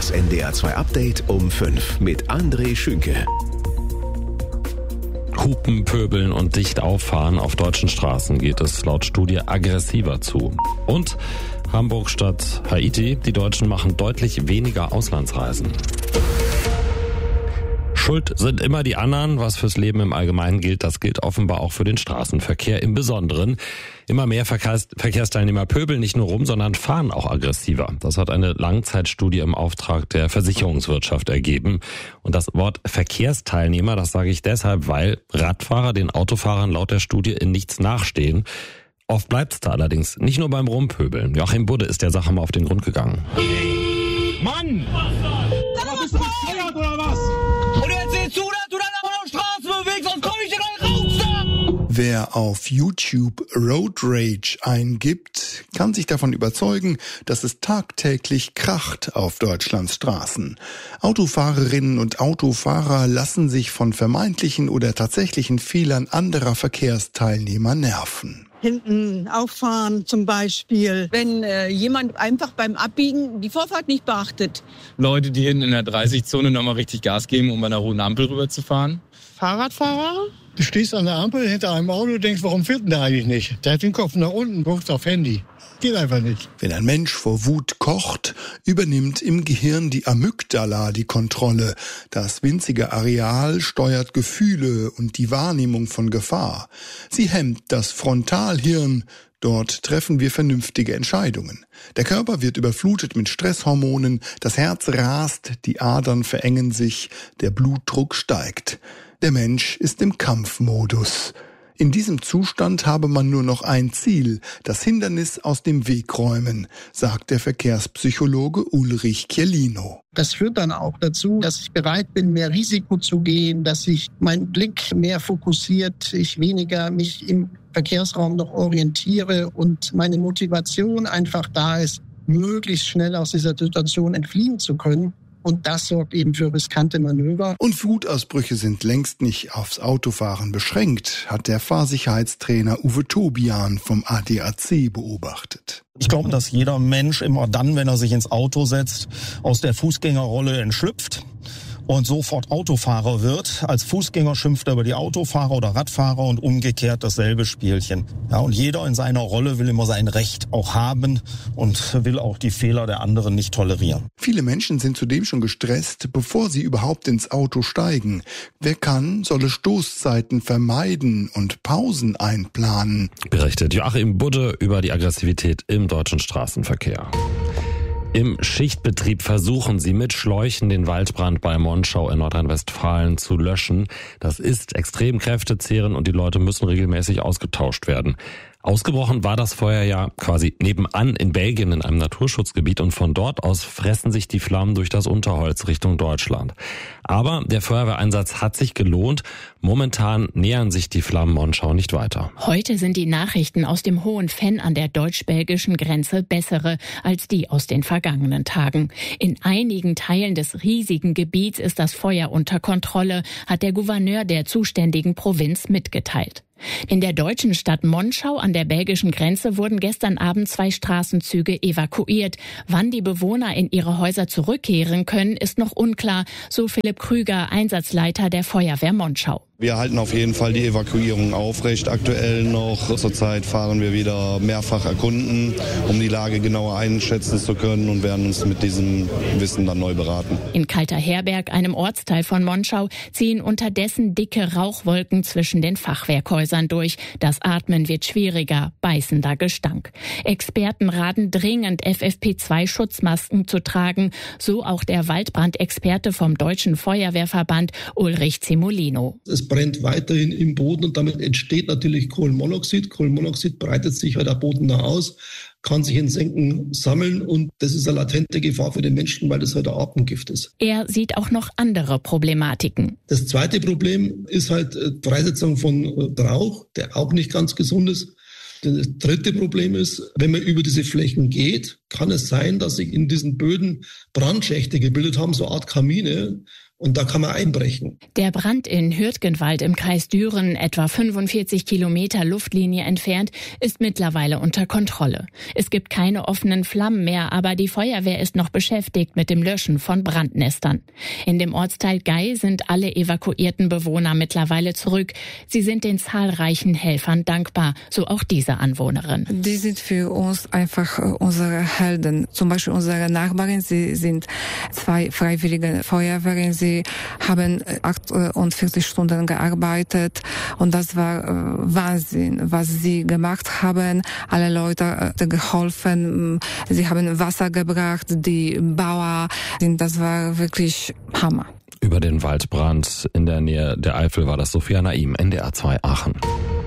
Das NDR 2 Update um 5 mit André Schünke. Hupen, Pöbeln und dicht auffahren auf deutschen Straßen geht es laut Studie aggressiver zu. Und Hamburg statt Haiti, die Deutschen machen deutlich weniger Auslandsreisen. Schuld sind immer die anderen. Was fürs Leben im Allgemeinen gilt, das gilt offenbar auch für den Straßenverkehr im Besonderen. Immer mehr Verkehrsteilnehmer pöbeln nicht nur rum, sondern fahren auch aggressiver. Das hat eine Langzeitstudie im Auftrag der Versicherungswirtschaft ergeben. Und das Wort Verkehrsteilnehmer, das sage ich deshalb, weil Radfahrer den Autofahrern laut der Studie in nichts nachstehen. Oft bleibt's da allerdings, nicht nur beim Rumpöbeln. Joachim Budde ist der Sache mal auf den Grund gegangen. Mann! Aber bist du bescheuert oder was? Und jetzt siehst du, dass du dann auf der Straße bewegst, sonst komm ich dir gleich raus da! Wer auf YouTube Road Rage eingibt, kann sich davon überzeugen, dass es tagtäglich kracht auf Deutschlands Straßen. Autofahrerinnen und Autofahrer lassen sich von vermeintlichen oder tatsächlichen Fehlern anderer Verkehrsteilnehmer nerven. Hinten auffahren zum Beispiel, wenn jemand einfach beim Abbiegen die Vorfahrt nicht beachtet. Leute, die hinten in der 30-Zone nochmal richtig Gas geben, um bei einer roten Ampel rüber zu fahren. Fahrradfahrer? Du stehst an der Ampel hinter einem Auto und denkst, warum fährt denn der eigentlich nicht? Der hat den Kopf nach unten, guckt auf Handy. Geht einfach nicht. Wenn ein Mensch vor Wut kocht, übernimmt im Gehirn die Amygdala die Kontrolle. Das winzige Areal steuert Gefühle und die Wahrnehmung von Gefahr. Sie hemmt das Frontalhirn. Dort treffen wir vernünftige Entscheidungen. Der Körper wird überflutet mit Stresshormonen, das Herz rast, die Adern verengen sich, der Blutdruck steigt. Der Mensch ist im Kampfmodus. In diesem Zustand habe man nur noch ein Ziel, das Hindernis aus dem Weg räumen, sagt der Verkehrspsychologe Ulrich Chiellino. Das führt dann auch dazu, dass ich bereit bin, mehr Risiko zu gehen, dass sich mein Blick mehr fokussiert, ich weniger mich im Verkehrsraum noch orientiere und meine Motivation einfach da ist, möglichst schnell aus dieser Situation entfliehen zu können. Und das sorgt eben für riskante Manöver. Und Wutausbrüche sind längst nicht aufs Autofahren beschränkt, hat der Fahrsicherheitstrainer Uwe Tobian vom ADAC beobachtet. Ich glaube, dass jeder Mensch immer dann, wenn er sich ins Auto setzt, aus der Fußgängerrolle entschlüpft und sofort Autofahrer wird. Als Fußgänger schimpft er über die Autofahrer oder Radfahrer und umgekehrt dasselbe Spielchen. Ja, und jeder in seiner Rolle will immer sein Recht auch haben und will auch die Fehler der anderen nicht tolerieren. Viele Menschen sind zudem schon gestresst, bevor sie überhaupt ins Auto steigen. Wer kann, solle Stoßzeiten vermeiden und Pausen einplanen. Berichtet Joachim Budde über die Aggressivität im deutschen Straßenverkehr. Im Schichtbetrieb versuchen sie mit Schläuchen den Waldbrand bei Monschau in Nordrhein-Westfalen zu löschen. Das ist extrem kräftezehrend und die Leute müssen regelmäßig ausgetauscht werden. Ausgebrochen war das Feuer ja quasi nebenan in Belgien in einem Naturschutzgebiet und von dort aus fressen sich die Flammen durch das Unterholz Richtung Deutschland. Aber der Feuerwehreinsatz hat sich gelohnt. Momentan nähern sich die Flammen Monschau nicht weiter. Heute sind die Nachrichten aus dem Hohen Venn an der deutsch-belgischen Grenze bessere als die aus den vergangenen Tagen. In einigen Teilen des riesigen Gebiets ist das Feuer unter Kontrolle, hat der Gouverneur der zuständigen Provinz mitgeteilt. In der deutschen Stadt Monschau an der belgischen Grenze wurden gestern Abend 2 Straßenzüge evakuiert. Wann die Bewohner in ihre Häuser zurückkehren können, ist noch unklar, so Philipp Krüger, Einsatzleiter der Feuerwehr Monschau. Wir halten auf jeden Fall die Evakuierung aufrecht. Aktuell noch zurzeit fahren wir wieder mehrfach erkunden, um die Lage genauer einschätzen zu können und werden uns mit diesem Wissen dann neu beraten. In Kalterherberg, einem Ortsteil von Monschau, ziehen unterdessen dicke Rauchwolken zwischen den Fachwerkhäusern durch. Das Atmen wird schwieriger, beißender Gestank. Experten raten dringend, FFP2-Schutzmasken zu tragen, so auch der Waldbrandexperte vom Deutschen Feuerwehrverband Ulrich Zemolino. Es brennt weiterhin im Boden und damit entsteht natürlich Kohlenmonoxid. Kohlenmonoxid breitet sich halt am Boden da aus, kann sich in Senken sammeln und das ist eine latente Gefahr für den Menschen, weil das halt ein Atemgift ist. Er sieht auch noch andere Problematiken. Das zweite Problem ist halt Freisetzung von Rauch, der auch nicht ganz gesund ist. Das dritte Problem ist, wenn man über diese Flächen geht, kann es sein, dass sich in diesen Böden Brandschächte gebildet haben, so eine Art Kamine. und da kann man einbrechen. Der Brand in Hürtgenwald im Kreis Düren, etwa 45 Kilometer Luftlinie entfernt, ist mittlerweile unter Kontrolle. Es gibt keine offenen Flammen mehr, aber die Feuerwehr ist noch beschäftigt mit dem Löschen von Brandnestern. In dem Ortsteil Gey sind alle evakuierten Bewohner mittlerweile zurück. Sie sind den zahlreichen Helfern dankbar, so auch diese Anwohnerin. Die sind für uns einfach unsere Helden. Zum Beispiel unsere Nachbarin, sie sind 2 freiwillige Feuerwehren. Sie haben 48 Stunden gearbeitet und das war Wahnsinn, was sie gemacht haben. Alle Leute geholfen, sie haben Wasser gebracht, die Bauer, das war wirklich Hammer. Über den Waldbrand in der Nähe der Eifel war das Sophia Naim, NDR 2 Aachen.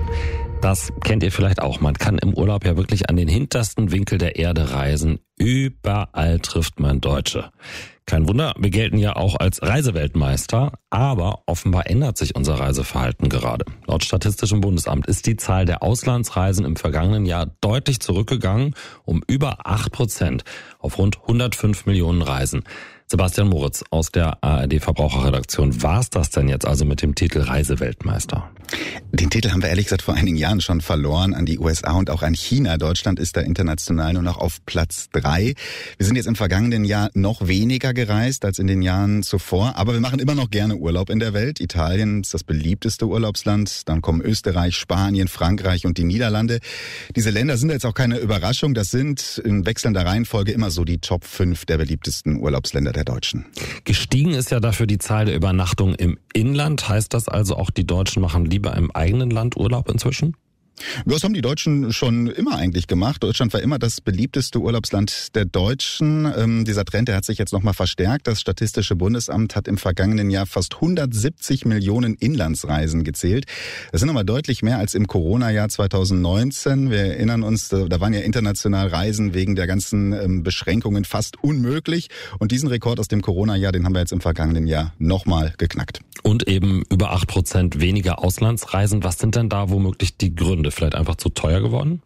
Das kennt ihr vielleicht auch. Man kann im Urlaub ja wirklich an den hintersten Winkel der Erde reisen. Überall trifft man Deutsche. Kein Wunder, wir gelten ja auch als Reiseweltmeister, aber offenbar ändert sich unser Reiseverhalten gerade. Laut Statistischem Bundesamt ist die Zahl der Auslandsreisen im vergangenen Jahr deutlich zurückgegangen, um über 8% auf rund 105 Millionen Reisen. Sebastian Moritz aus der ARD Verbraucherredaktion. War es das denn jetzt also mit dem Titel Reiseweltmeister? Den Titel haben wir ehrlich gesagt vor einigen Jahren schon verloren an die USA und auch an China. Deutschland ist da international nur noch auf Platz 3. Wir sind jetzt im vergangenen Jahr noch weniger gereist als in den Jahren zuvor. Aber wir machen immer noch gerne Urlaub in der Welt. Italien ist das beliebteste Urlaubsland. Dann kommen Österreich, Spanien, Frankreich und die Niederlande. Diese Länder sind jetzt auch keine Überraschung. Das sind in wechselnder Reihenfolge immer so die Top 5 der beliebtesten Urlaubsländer der Deutschen. Gestiegen ist ja dafür die Zahl der Übernachtungen im Inland. Heißt das also auch, die Deutschen machen lieber im eigenen Land Urlaub inzwischen? Das haben die Deutschen schon immer eigentlich gemacht. Deutschland war immer das beliebteste Urlaubsland der Deutschen. Dieser Trend, der hat sich jetzt nochmal verstärkt. Das Statistische Bundesamt hat im vergangenen Jahr fast 170 Millionen Inlandsreisen gezählt. Das sind nochmal deutlich mehr als im Corona-Jahr 2019. Wir erinnern uns, da waren ja international Reisen wegen der ganzen Beschränkungen fast unmöglich. Und diesen Rekord aus dem Corona-Jahr, den haben wir jetzt im vergangenen Jahr nochmal geknackt. Und eben über 8% weniger Auslandsreisen. Was sind denn da womöglich die Gründe? Vielleicht einfach zu teuer geworden?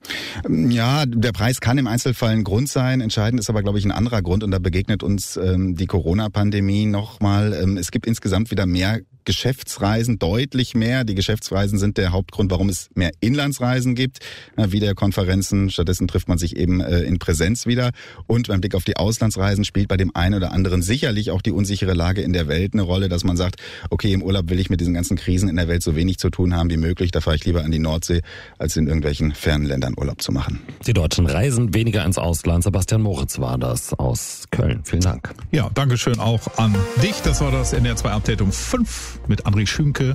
Ja, der Preis kann im Einzelfall ein Grund sein. Entscheidend ist aber, glaube ich, ein anderer Grund. Und da begegnet uns die Corona-Pandemie nochmal. Es gibt insgesamt wieder mehr Geschäftsreisen, deutlich mehr. Die Geschäftsreisen sind der Hauptgrund, warum es mehr Inlandsreisen gibt, Videokonferenzen. Stattdessen trifft man sich eben in Präsenz wieder. Und beim Blick auf die Auslandsreisen spielt bei dem einen oder anderen sicherlich auch die unsichere Lage in der Welt eine Rolle, dass man sagt, okay, im Urlaub will ich mit diesen ganzen Krisen in der Welt so wenig zu tun haben wie möglich. Da fahre ich lieber an die Nordsee, als in irgendwelchen fernen Ländern Urlaub zu machen. Die Deutschen reisen weniger ins Ausland. Sebastian Moritz war das aus Köln. Vielen Dank. Ja, Dankeschön auch an dich. Das war das NDR 2 Update um 5 mit André Schünke.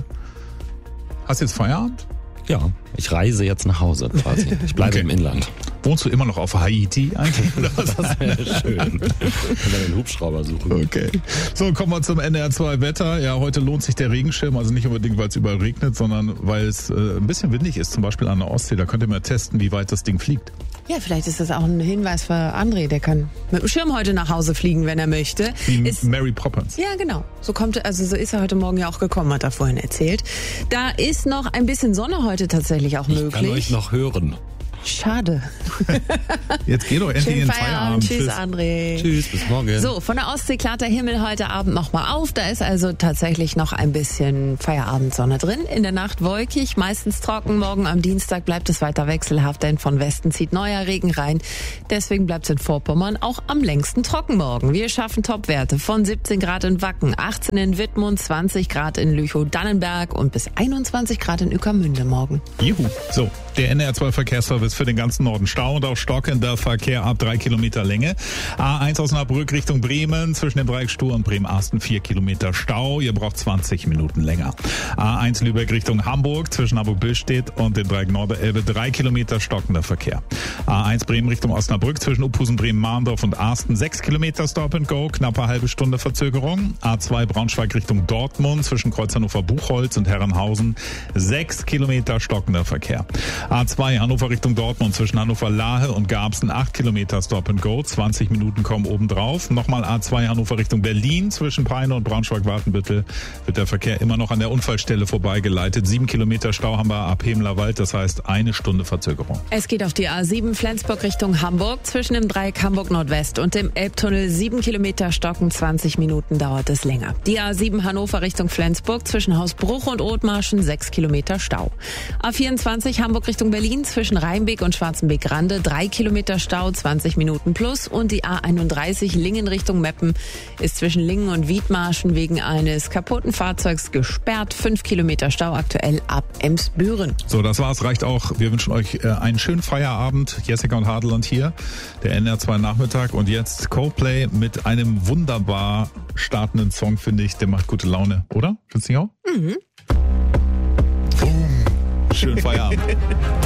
Hast du jetzt Feierabend? Ja, ich reise jetzt nach Hause quasi. Ich bleibe im Inland. Wohnst du immer noch auf Haiti eigentlich? Das wäre schön. Wenn wir einen Hubschrauber suchen. Okay. So, kommen wir zum NDR 2 Wetter. Ja, heute lohnt sich der Regenschirm. Also nicht unbedingt, weil es überall regnet, sondern weil es ein bisschen windig ist. Zum Beispiel an der Ostsee. Da könnt ihr mal testen, wie weit das Ding fliegt. Ja, vielleicht ist das auch ein Hinweis für André. Der kann mit dem Schirm heute nach Hause fliegen, wenn er möchte. Wie Mary Poppins. Ja, genau. So ist er heute Morgen ja auch gekommen, hat er vorhin erzählt. Da ist noch ein bisschen Sonne heute tatsächlich auch möglich. Ich kann euch noch hören. Schade. Jetzt geh doch endlich in den Feierabend. Tschüss, André. Tschüss, bis morgen. So, von der Ostsee klart der Himmel heute Abend nochmal auf. Da ist also tatsächlich noch ein bisschen Feierabendsonne drin. In der Nacht wolkig, meistens trocken. Morgen am Dienstag bleibt es weiter wechselhaft, denn von Westen zieht neuer Regen rein. Deswegen bleibt es in Vorpommern auch am längsten trocken morgen. Wir schaffen Topwerte von 17 Grad in Wacken, 18 in Wittmund, 20 Grad in Lüchow-Dannenberg und bis 21 Grad in Ueckermünde morgen. Juhu. So, der NDR 2 Verkehrsservice für den ganzen Norden. Stau und auch stockender Verkehr ab 3 Kilometer Länge. A1 Osnabrück Richtung Bremen zwischen dem Dreieck Stur und Bremen-Arsten 4 Kilometer Stau. Ihr braucht 20 Minuten länger. A1 Lübeck Richtung Hamburg zwischen Hamburg-Billstedt und dem Dreieck Norderelbe 3 Kilometer stockender Verkehr. A1 Bremen Richtung Osnabrück zwischen Uphusen, Bremen-Mahndorf und Arsten 6 Kilometer Stop and Go, knappe halbe Stunde Verzögerung. A2 Braunschweig Richtung Dortmund zwischen Kreuz Hannover-Buchholz und Herrenhausen 6 Kilometer stockender Verkehr. A2 Hannover Richtung Dortmund Dortmund zwischen Hannover-Lahe und Garbsen 8 Kilometer Stop and Go. 20 Minuten kommen obendrauf. Nochmal A2 Hannover Richtung Berlin zwischen Peine und Braunschweig-Wartenbüttel wird der Verkehr immer noch an der Unfallstelle vorbeigeleitet. 7 Kilometer Stau haben wir ab Hemlerwald, das heißt 1 Stunde Verzögerung. Es geht auf die A7 Flensburg Richtung Hamburg zwischen dem Dreieck Hamburg Nordwest und dem Elbtunnel 7 Kilometer Stocken, 20 Minuten dauert es länger. Die A7 Hannover Richtung Flensburg zwischen Hausbruch und Othmarschen 6 Kilometer Stau. A24 Hamburg Richtung Berlin zwischen Rheinbeek und Schwarzenbeek-Rande 3 Kilometer Stau, 20 Minuten plus. Und die A31 Lingen Richtung Meppen ist zwischen Lingen und Wiedmarschen wegen eines kaputten Fahrzeugs gesperrt. 5 Kilometer Stau aktuell ab Emsbüren. So, das war's, reicht auch. Wir wünschen euch einen schönen Feierabend. Jessica und Hadeland hier, der NR2 Nachmittag. Und jetzt Coldplay mit einem wunderbar startenden Song, finde ich. Der macht gute Laune, oder? Findest du nicht auch? Mhm. Boom. Schönen Feierabend.